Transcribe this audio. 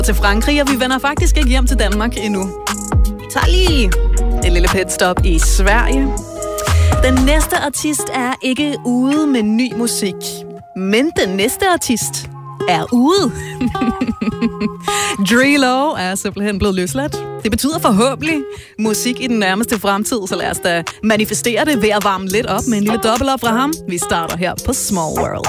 til Frankrig, og vi vender faktisk ikke hjem til Danmark endnu. Vi tager lige et lille pitstop i Sverige. Den næste artist er ikke ude med ny musik, men den næste artist er ude. Drilo er simpelthen blevet løsladt. Det betyder forhåbentlig musik i den nærmeste fremtid, så lad os da manifestere det ved at varme lidt op med en lille dobbelt op fra ham. Vi starter her på Small World.